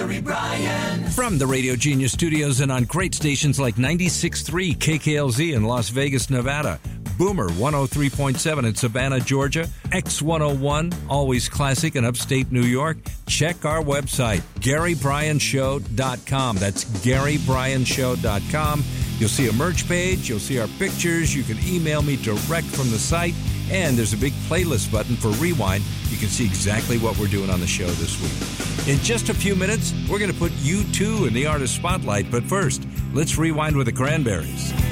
Gary Bryan. From the Radio Genius studios and on great stations like 96.3 KKLZ in Las Vegas, Nevada, Boomer 103.7 in Savannah, Georgia, X101, Always Classic in upstate New York. Check our website, GaryBryanShow.com. That's GaryBryanShow.com. You'll see a merch page. You'll see our pictures. You can email me direct from the site. And there's a big playlist button for Rewind. You can see exactly what we're doing on the show this week. In just a few minutes, we're going to put U2 in the artist spotlight. But first, let's rewind with the Cranberries.